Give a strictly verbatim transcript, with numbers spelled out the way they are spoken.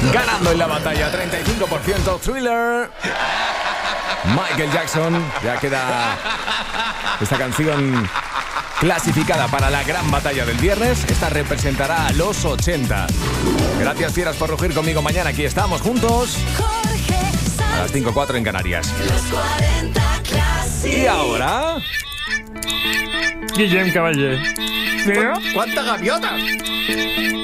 Ganando en la batalla, treinta y cinco por ciento. Thriller. Michael Jackson. Ya queda esta canción clasificada para la gran batalla del viernes. Esta representará a los ochenta. Gracias, fieras, por rugir conmigo mañana. Aquí estamos juntos a las cinco cuatro en Canarias. Y ahora... Guillem Caballé. ¿Cuántas gaviotas?